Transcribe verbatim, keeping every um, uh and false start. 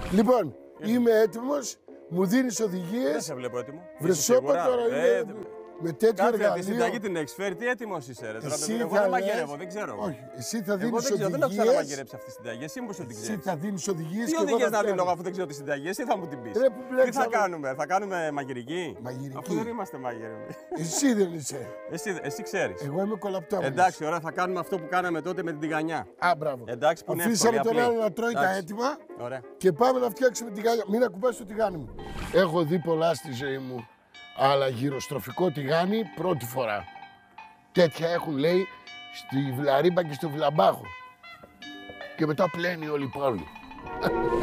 Λοιπόν, είμαι έτοιμος, μου δίνεις οδηγίες. Δεν σε βλέπω έτοιμο. Βρεσόπα τώρα ε, είναι με τέτοιο Κάθε εργαλείο. τη συνταγή την έχεις φέρει, τι έτοιμος είσαι ρε. Τώρα, Εσύ εγώ θα δεν λες- μαγειρεύω, δεν ξέρω. Όχι, εσύ θα Εγώ δίνεις δεν ξέρω, δεν έχω οδηγίες. ξαναμαγειρέψει αυτή τη συνταγή. Εσύ μου σου την Εσύ ξέρεις. θα δίνεις οδηγίες Τι και εγώ οδηγίες θα να δίνω φτιάχνω. αφού δεν ξέρω τη συνταγή, εσύ θα μου την πεις. Ρε, που Τι θα μπλέξαμε. κάνουμε, θα κάνουμε μαγειρική. Μαγειρική. Αφού δεν είμαστε μαγειρικοί. Εσύ δεν είσαι. Εσύ, εσύ ξέρεις. Εγώ είμαι κολαπτόμος. Εντάξει, ωραία, θα κάνουμε αυτό που κάναμε τότε με την τηγανιά. Α, μπράβο. Εντάξει, που είναι Αφήσαμε εύκολη, τον απλή. άλλο να τρώει τα Εντάξει. έτοιμα Ωραία. και πάμε να φτιάξουμε την τηγάνια. Μην ακουμπάς το τηγάνι μου. Έχω δει πολλά στη ζωή μου, αλλά γυροστροφικό τηγάνι πρώτη φορά. Τέτοια έχουν, λέει, στη Βλαρίμπα και στο Βλαμπάχο. Και μετά πλένει όλη η πόλη.